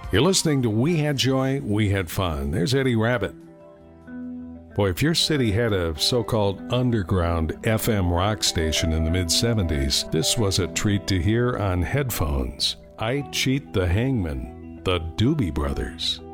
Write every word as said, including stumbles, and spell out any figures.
You're listening to We Had Joy, We Had Fun. There's Eddie Rabbitt. Boy, if your city had a so-called underground F M rock station in the mid seventies, this was a treat to hear on headphones. I Cheat the Hangman, the Doobie Brothers.